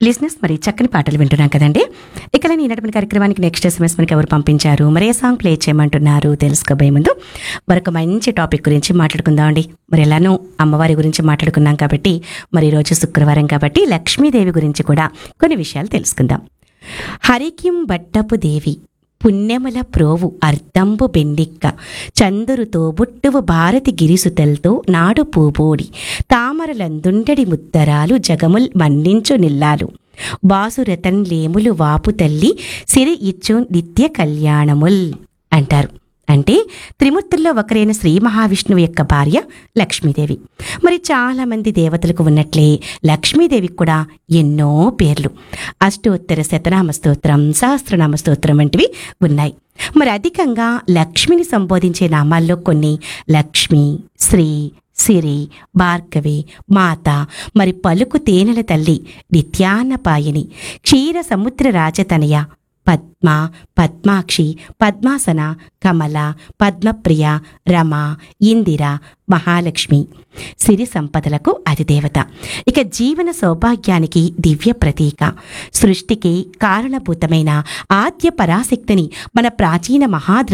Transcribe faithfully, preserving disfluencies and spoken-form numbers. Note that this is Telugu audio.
లిజినెస్ మరి చక్కని పాటలు వింటున్నాం కదండి. ఇక ఈనాటి కార్యక్రమానికి నెక్స్ట్ ఎస్ఎంఎస్ మనకి ఎవరు పంపించారు, మరి ఏ సాంగ్ ప్లే చేయమంటున్నారు తెలుసుకోబోయే ముందు మరొక మంచి టాపిక్ గురించి మాట్లాడుకుందాం అండి. మరి ఎలానో అమ్మవారి గురించి మాట్లాడుకున్నాం కాబట్టి మరి ఈరోజు శుక్రవారం కాబట్టి లక్ష్మీదేవి గురించి కూడా కొన్ని విషయాలు తెలుసుకుందాం. హరికిం బట్టపు దేవి పుణ్యమల ప్రోవు అర్ధంబు బెండిక్క చందురుతో బుట్టువు భారతి గిరిసుతల్తో నాడు పూబోడి తామరలందుండడి ముద్దరాలు జగముల్ మన్నించు నిల్లాలు బాసురతన్ లేములు వాపు తల్లి సిరి ఇచ్చు నిత్య కళ్యాణముల్ అంటారు. అంటే త్రిమూర్తుల్లో ఒకరైన శ్రీ మహావిష్ణువు యొక్క భార్య లక్ష్మీదేవి. మరి చాలామంది దేవతలకు ఉన్నట్లే లక్ష్మీదేవికి కూడా ఎన్నో పేర్లు, అష్టోత్తర శతనామ స్తోత్రం, సహస్రనామ స్తోత్రం వంటివి ఉన్నాయి. మరి అధికంగా లక్ష్మిని సంబోధించే నామాల్లో కొన్ని లక్ష్మి, శ్రీ, సిరి, భార్గవి, మాత, మరి పలుకు తేనెల తల్లి, నిత్యాన్నపాయని, క్షీర సముద్ర రాజతనయ, పద్మ, పద్మాక్షి, పద్మాసన, కమల, పద్మప్రియ, రమ, ఇందిర, మహాలక్ష్మి. సిరి సంపదలకు అధిదేవత. ఇక జీవన సౌభాగ్యానికి దివ్య ప్రతీక. సృష్టికి కారణభూతమైన ఆద్య పరాశక్తిని మన ప్రాచీన మహా